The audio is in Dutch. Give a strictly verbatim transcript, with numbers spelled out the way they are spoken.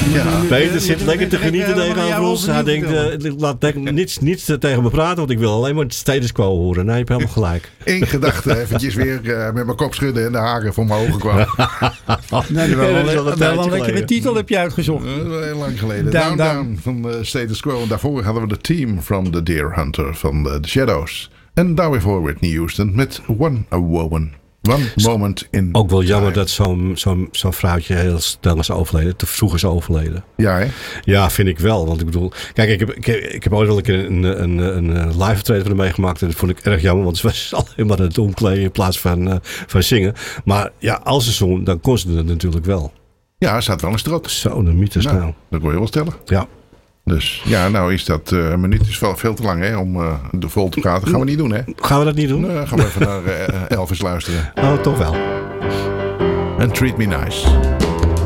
Ja. Peter zit lekker te genieten tegenover ons. Hij denkt, uh, laat de, niets, niets tegen me praten, want ik wil alleen maar het status quo horen. Nee, je hebt helemaal gelijk. In gedachten eventjes weer uh, met mijn kop schudden en de haren voor mijn ogen kwamen. Nee, wel, wel, wel, wel een lekkere titel heb je uitgezocht. Uh, heel lang geleden. Down, Down, down. down van uh, Status Quo. En daarvoor hadden we de team from The Deer Hunter van uh, The Shadows. En daar weer voor Whitney Houston met One a Woman. One moment in Ook wel jammer time. dat zo'n zo'n zo'n vrouwtje heel snel is overleden. Te vroeg is overleden. Ja, hè? Ja, vind ik wel. Want ik bedoel... Kijk, ik heb, ik heb, ik heb ooit wel een keer een, een, een, een live optreden van hem meegemaakt. En dat vond ik erg jammer. Want ze was alleen maar aan het omkleden in plaats van, uh, van zingen. Maar ja, als ze zong, dan kon ze het natuurlijk wel. Ja, hij staat wel een strot. Zo, een mythe Nou, nou. dat kon je wel stellen. Ja. Dus ja, nou is dat uh, een minuut is wel veel te lang hè, om uh, de vol te praten. Gaan we niet doen, hè? Gaan we dat niet doen? Nee, gaan we even naar uh, Elvis luisteren. Oh, toch wel. En Treat Me Nice.